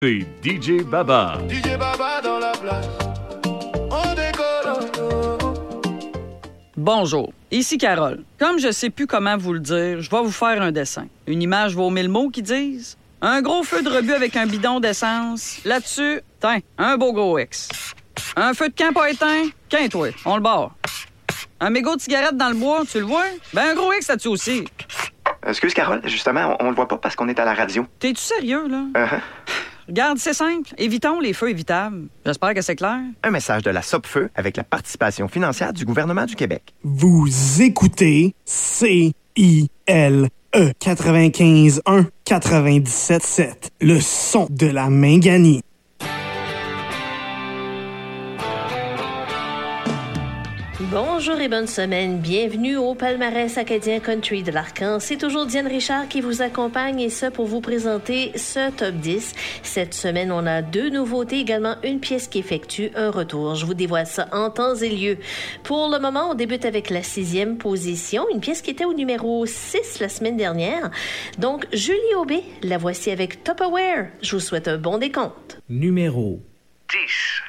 C'est DJ Baba. DJ Baba dans la place. On décolle. Bonjour, ici Carole. Comme je sais plus comment vous le dire, je vais vous faire un dessin. Une image vaut 1000 mots qui disent. Un gros feu de rebut avec un bidon d'essence. Là-dessus, tiens, un beau gros X. Un feu de camp pas éteint, qu'un-toi, on le barre. Un mégot de cigarette dans le bois, tu le vois? Ben un gros X là-dessus aussi. Excuse, Carole, justement, on le voit pas parce qu'on est à la radio. T'es-tu sérieux, là? Regarde, c'est simple. Évitons les feux évitables. J'espère que c'est clair. Un message de la Sopfeu avec la participation financière du gouvernement du Québec. Vous écoutez CILE 95.1 97.7, le son de la Minganie. Bonjour et bonne semaine. Bienvenue au palmarès acadien country de l'Arcan. C'est toujours Diane Richard qui vous accompagne et ce pour vous présenter ce top 10. Cette semaine, on a 2 nouveautés, également une pièce qui effectue un retour. Je vous dévoile ça en temps et lieu. Pour le moment, on débute avec la 6e position, une pièce qui était au numéro 6 la semaine dernière. Donc, Julie Aubé, la voici avec Tupperware. Je vous souhaite un bon décompte. Numéro